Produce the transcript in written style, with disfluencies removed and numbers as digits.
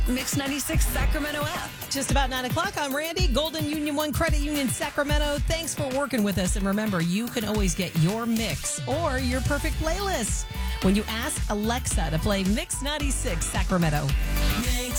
Mix 96 Sacramento app. Just about 9 o'clock. I'm Randy, Golden Union One Credit Union, Sacramento. Thanks for working with us. And remember, you can always get your mix or your perfect playlist when you ask Alexa to play Mix 96 Sacramento.